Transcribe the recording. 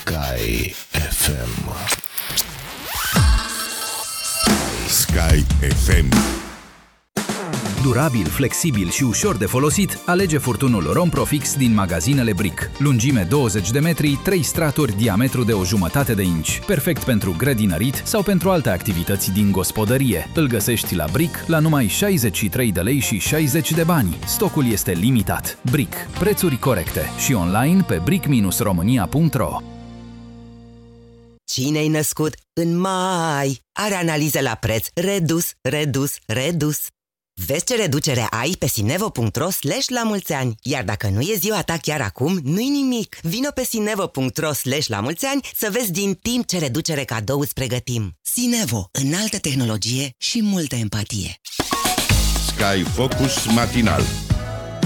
Sky FM. Sky FM. Durabil, flexibil și ușor de folosit, alege furtunul Romprofix din magazinele Brick. Lungime 20 de metri, 3 straturi, diametru de 1/2 de inci. Perfect pentru grădinărit sau pentru alte activități din gospodărie. Îl găsești la Brick la numai 63 de lei și 60 de bani. Stocul este limitat. Brick. Prețuri corecte. Și online pe brick-romania.ro. Cine-i născut în mai are analize la preț redus. Vezi ce reducere ai pe sinevo.ro/lamulțeani. Iar dacă nu e ziua ta chiar acum, nu-i nimic. Vino pe sinevo.ro/lamulțeani să vezi din timp ce reducere cadou îți pregătim. Sinevo. Înaltă tehnologie și multă empatie. Sky Focus matinal.